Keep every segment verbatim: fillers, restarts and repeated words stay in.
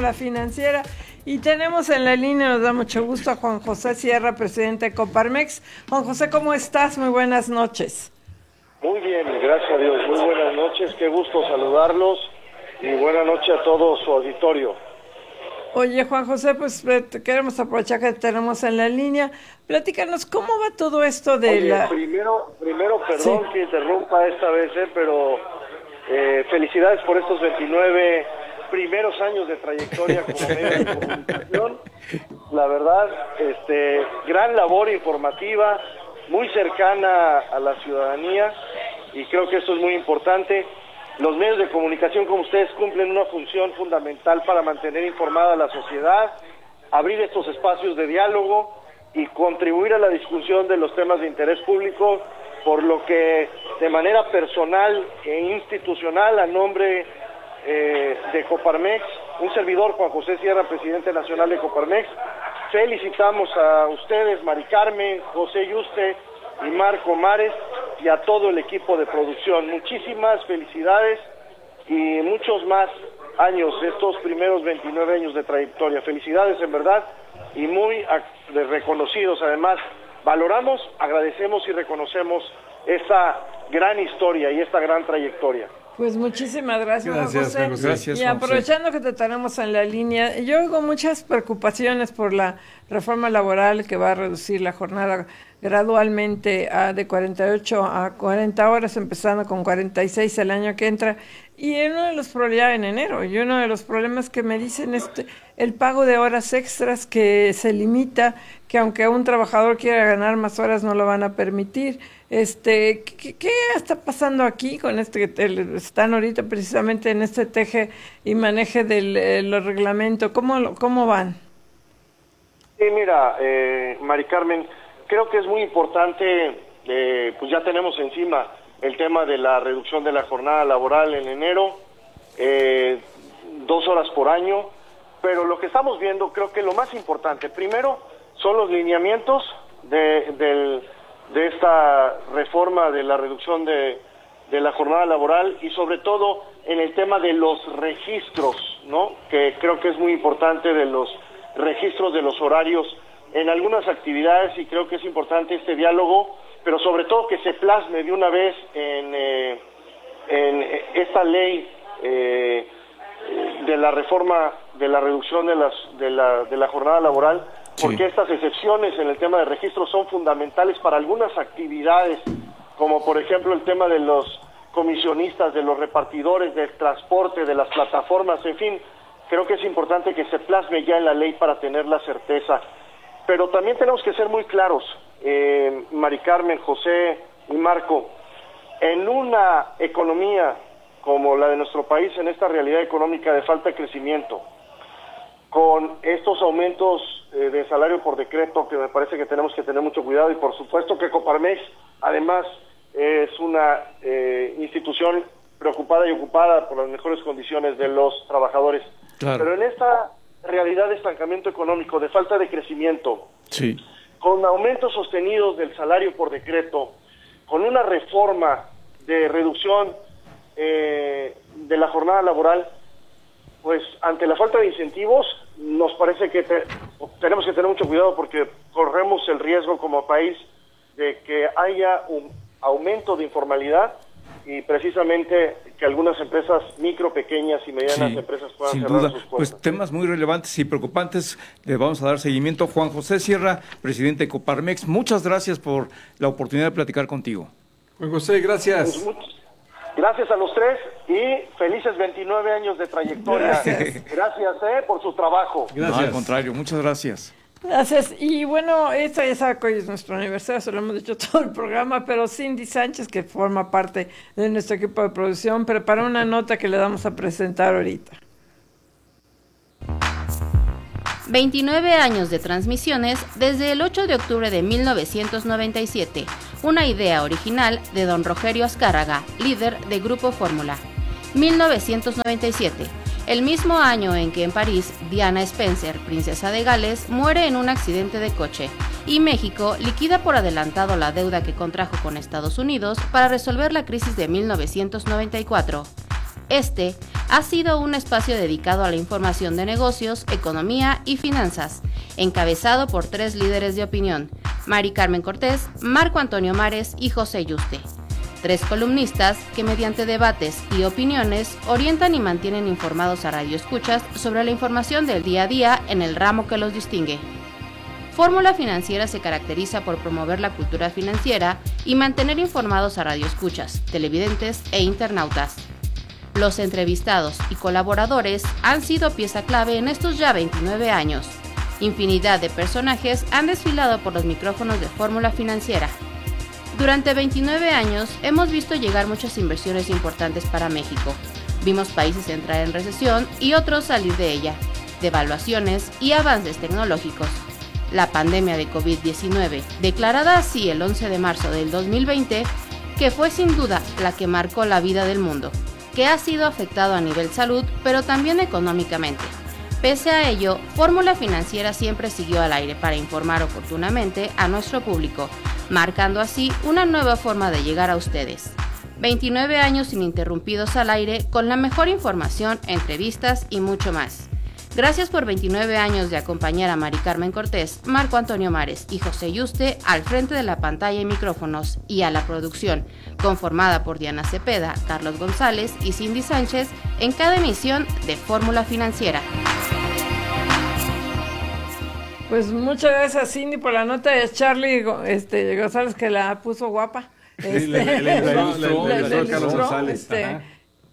La Financiera. Y tenemos en la línea, nos da mucho gusto, a Juan José Sierra, presidente de Coparmex. Juan José, ¿cómo estás? Muy buenas noches. Muy bien, gracias a Dios. Muy buenas noches, qué gusto saludarlos y buenas noches a todo su auditorio. Oye, Juan José, pues queremos aprovechar que tenemos en la línea. Platícanos, ¿cómo va todo esto de Oye, la...? primero, primero perdón sí. que interrumpa esta vez, eh, pero eh, felicidades por estos veintinueve primeros años de trayectoria como medio de comunicación. La verdad, este, gran labor informativa, muy cercana a la ciudadanía, y creo que esto es muy importante. Los medios de comunicación como ustedes cumplen una función fundamental para mantener informada a la sociedad, abrir estos espacios de diálogo y contribuir a la discusión de los temas de interés público, por lo que de manera personal e institucional, a nombre eh, de Coparmex, un servidor, Juan José Sierra, presidente nacional de Coparmex, felicitamos a ustedes, Mari Carmen, José Yuste y Marco Mares, y a todo el equipo de producción. Muchísimas felicidades y muchos más años, estos primeros veintinueve años de trayectoria. Felicidades en verdad, y muy reconocidos. Además, valoramos, agradecemos y reconocemos esta gran historia y esta gran trayectoria. Pues muchísimas gracias, gracias Juan José. José. Gracias, y aprovechando que te tenemos en la línea, yo oigo muchas preocupaciones por la reforma laboral que va a reducir la jornada gradualmente a de cuarenta y ocho a cuarenta horas, empezando con cuarenta y seis el año que entra, y uno de los problemas en enero, y uno de los problemas que me dicen es el pago de horas extras, que se limita, que aunque un trabajador quiera ganar más horas no lo van a permitir. Este, ¿qué, qué está pasando aquí con este? Están ahorita precisamente en este teje y maneje de los reglamentos. ¿Cómo, cómo van? Sí, mira, eh, Mari Carmen, creo que es muy importante, eh, pues ya tenemos encima el tema de la reducción de la jornada laboral en enero, eh, dos horas por año, pero lo que estamos viendo, creo que lo más importante, primero, son los lineamientos de, del, de esta reforma de la reducción de, de la jornada laboral, y sobre todo en el tema de los registros, ¿no? Que creo que es muy importante, de los registros de los horarios en algunas actividades, y creo que es importante este diálogo, pero sobre todo que se plasme de una vez en, eh, en esta ley eh, de la reforma de la reducción de, las, de, la, de la jornada laboral, porque sí. Estas excepciones en el tema de registro son fundamentales para algunas actividades, como por ejemplo el tema de los comisionistas, de los repartidores, del transporte, de las plataformas, en fin, creo que es importante que se plasme ya en la ley para tener la certeza. Pero también tenemos que ser muy claros, eh, Mari Carmen, José y Marco, en una economía como la de nuestro país, en esta realidad económica de falta de crecimiento, con estos aumentos eh, de salario por decreto, que me parece que tenemos que tener mucho cuidado, y por supuesto que Coparmex, además, eh, es una eh, institución preocupada y ocupada por las mejores condiciones de los trabajadores. Claro. Pero en esta realidad de estancamiento económico, de falta de crecimiento, sí. con aumentos sostenidos del salario por decreto, con una reforma de reducción eh, de la jornada laboral, pues ante la falta de incentivos, nos parece que te, tenemos que tener mucho cuidado, porque corremos el riesgo como país de que haya un aumento de informalidad, y precisamente que algunas empresas micro, pequeñas y medianas sí, empresas puedan sin cerrar duda. sus puertas. Pues temas muy relevantes y preocupantes, le vamos a dar seguimiento. Juan José Sierra, presidente de Coparmex, muchas gracias por la oportunidad de platicar contigo. Juan José, gracias. Pues muchas, gracias a los tres, y felices veintinueve años de trayectoria. Gracias, gracias eh, por su trabajo. Gracias. No, al contrario, muchas gracias. Gracias. Y bueno, esta ya sabe que hoy es nuestro aniversario, se lo hemos dicho todo el programa, pero Cindy Sánchez, que forma parte de nuestro equipo de producción, preparó una nota que le vamos a presentar ahorita. veintinueve años de transmisiones desde el ocho de octubre de mil novecientos noventa y siete. Una idea original de don Rogerio Azcárraga, líder de Grupo Fórmula. mil novecientos noventa y siete. El mismo año en que en París, Diana Spencer, princesa de Gales, muere en un accidente de coche, y México liquida por adelantado la deuda que contrajo con Estados Unidos para resolver la crisis de mil novecientos noventa y cuatro. Este ha sido un espacio dedicado a la información de negocios, economía y finanzas, encabezado por tres líderes de opinión, Mari Carmen Cortés, Marco Antonio Mares y José Yuste. Tres columnistas que mediante debates y opiniones orientan y mantienen informados a radioescuchas sobre la información del día a día en el ramo que los distingue. Fórmula Financiera se caracteriza por promover la cultura financiera y mantener informados a radioescuchas, televidentes e internautas. Los entrevistados y colaboradores han sido pieza clave en estos ya veintinueve años. Infinidad de personajes han desfilado por los micrófonos de Fórmula Financiera. Durante veintinueve años hemos visto llegar muchas inversiones importantes para México. Vimos países entrar en recesión y otros salir de ella, devaluaciones y avances tecnológicos. La pandemia de COVID diecinueve, declarada así el once de marzo del dos mil veinte, que fue sin duda la que marcó la vida del mundo, que ha sido afectado a nivel salud, pero también económicamente. Pese a ello, Fórmula Financiera siempre siguió al aire para informar oportunamente a nuestro público, marcando así una nueva forma de llegar a ustedes. veintinueve años ininterrumpidos al aire con la mejor información, entrevistas y mucho más. Gracias por veintinueve años de acompañar a Mari Carmen Cortés, Marco Antonio Mares y José Yuste al frente de la pantalla y micrófonos, y a la producción, conformada por Diana Cepeda, Carlos González y Cindy Sánchez, en cada emisión de Fórmula Financiera. Pues muchas gracias, Cindy, por la nota de Charlie este, González, que la puso guapa. Este, Sí, le- le- le- le- la- ilustró, la- le la ilustró Carlos ilustró, González, este, ajá.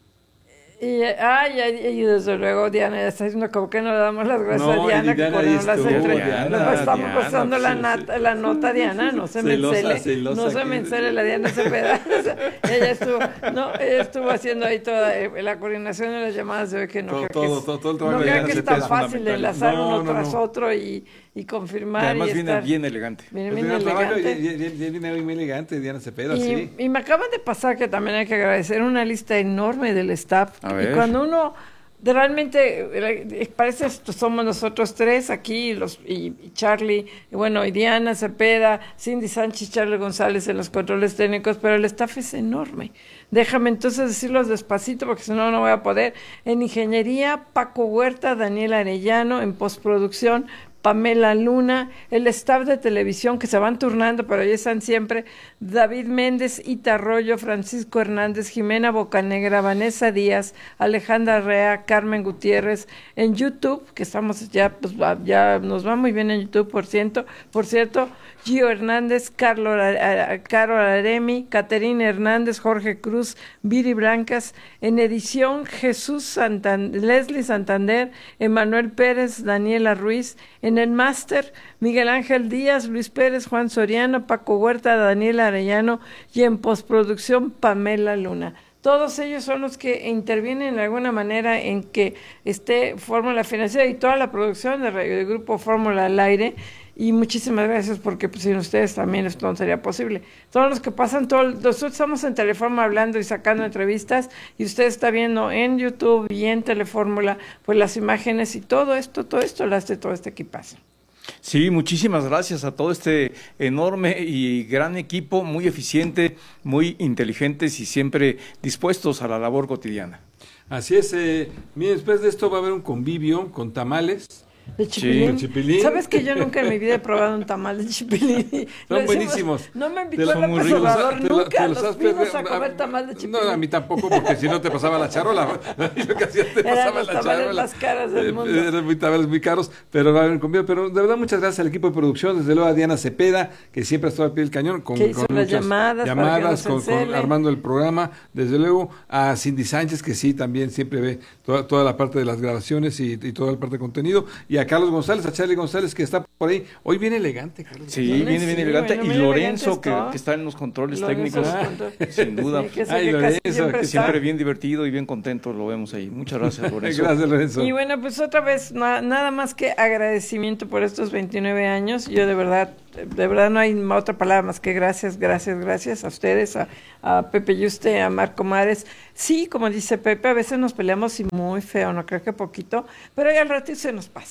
Y, ay, ay, y desde luego Diana está diciendo como que no le damos las gracias No, a Diana, y que Diana cuando ahí nos las estuvo, entre... Diana, nos estamos Diana, pasando la, sí, nata- sí. la nota, Diana, no se me Celosa, encele, celosa no se que- me encele la Diana Cepeda. O sea, ella estuvo, no, ella estuvo haciendo ahí toda eh, la coordinación de las llamadas de hoy, que no Todo, creo que todo, es, todo, todo el no trabajo de creo Diana que es Cepeda tan es fácil fundamental. enlazar No, uno no, tras no. otro y, y Y confirmar además y viene estar bien elegante. bien, Es bien un trabajo, elegante. y- y- y- viene muy elegante Diana Cepeda, Y, sí. y me acaban de pasar que también hay que agradecer una lista enorme del staff. A Y ver. cuando uno de realmente, eh, parece esto, somos nosotros tres aquí, los y, y Charlie, y bueno, y Diana Cepeda, Cindy Sánchez, Charlie González en los controles técnicos, pero el staff es enorme. Déjame entonces decirlos despacito porque si no, no voy a poder. En ingeniería, Paco Huerta, Daniel Arellano; en postproducción, Pamela Luna; el staff de televisión que se van turnando, pero ahí están siempre: David Méndez, Ita Arroyo, Francisco Hernández, Jimena Bocanegra, Vanessa Díaz, Alejandra Rea, Carmen Gutiérrez. En YouTube, que estamos ya, pues ya nos va muy bien en YouTube, por cierto, por cierto, Gio Hernández, Carlo, Caro Aremi, Caterina Hernández, Jorge Cruz, Viri Blancas. En edición, Jesús Santander, Leslie Santander, Emanuel Pérez, Daniela Ruiz. En el máster, Miguel Ángel Díaz, Luis Pérez, Juan Soriano, Paco Huerta, Daniela Arellano, y en postproducción, Pamela Luna. Todos ellos son los que intervienen de alguna manera en que esté Fórmula Financiera y toda la producción de Radio del Grupo Fórmula al aire. Y muchísimas gracias, porque pues, sin ustedes también esto no sería posible. Todos los que pasan, todo, nosotros estamos en Telefórmula hablando y sacando entrevistas, y usted está viendo en YouTube y en Telefórmula pues las imágenes y todo esto, todo esto lo hace todo este equipazo. Sí, muchísimas gracias a todo este enorme y gran equipo, muy eficiente, muy inteligentes y siempre dispuestos a la labor cotidiana. Así es, eh, miren, después de esto va a haber un convivio con tamales. De chipilín. Sí, chipilín. ¿Sabes que yo nunca en mi vida he probado un tamal de chipilín? Son Lo decimos, buenísimos. No me Te invitó lo- el son muy López ricos. Obrador Te lo- nunca, te lo nos sabes, fuimos pero- a comer tamal de chipilín. No, a mí tampoco, porque si no te pasaba la charola. Lo que hacía te Eran pasaba los la tamales charola. más caros del Eh, mundo. Eran muy tamales muy caros, pero va a haber un convivio. Pero de verdad, muchas gracias al equipo de producción, desde luego a Diana Cepeda, que siempre ha estado al pie del cañón, con, Que hizo con las muchas llamadas para que llamadas, nos con, con encele. armando el programa. Desde luego a Cindy Sánchez, que sí, también siempre ve toda, toda la parte de las grabaciones y, y toda la parte de contenido. Y a Carlos González, a Charlie González, que está por ahí. Hoy viene elegante, Carlos. Sí, Viene, viene bien sí, elegante. bueno, Y muy Lorenzo, elegante que, está. que está en los controles Lorenzo técnicos, los controles. sin duda. Sí, que ese Ay, que casi Lorenzo, siempre que está. Siempre bien divertido y bien contento lo vemos ahí. Muchas gracias, Lorenzo. Gracias, Lorenzo. Y bueno, pues otra vez, na- nada más que agradecimiento por estos veintinueve años. Yo de verdad, de verdad no hay otra palabra más que gracias, gracias, gracias a ustedes, a, a Pepe Yuste, a Marco Mares. Sí, como dice Pepe, a veces nos peleamos y muy feo, no creo que poquito, pero ya al ratito se nos pasa.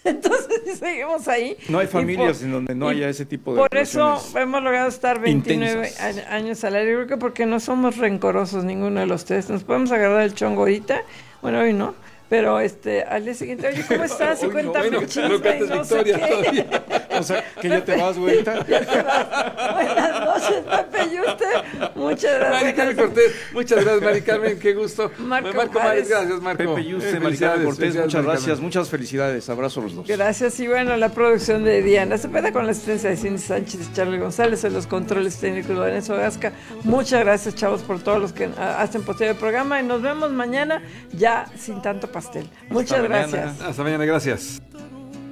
Entonces seguimos ahí. No hay familias por, en donde no haya ese tipo de Por eso relaciones hemos logrado estar veintinueve intensas. años al aire, creo que porque no somos rencorosos ninguno de los tres. Nos podemos agarrar el chongo ahorita, bueno, hoy no, pero este al día siguiente, oye, ¿cómo estás? Y Hoy no, cuéntame bueno, un chisme, no cantes no sé victoria qué. todavía. O sea, que ya te vas, güerita. Ya te vas. Buenas noches, Pepe y usted. Muchas Mari gracias. Carmen Cortés, muchas gracias, Mari Carmen, qué gusto. Marco Mares, Mares. gracias, Marco. Pepe y usted, Eh, Maricarmen Cortés, felicidades, muchas Mari gracias, Carmen. muchas felicidades. Abrazo a los dos. Gracias, y bueno, la producción de Diana Cepeda con la asistencia de Cindy Sánchez y Charlie González, en los controles técnicos de Lorenzo Gasca. Muchas gracias, chavos, por todos los que uh, hacen posible el programa, y nos vemos mañana ya sin tanto pastel. Muchas mañana. gracias. Hasta mañana, gracias.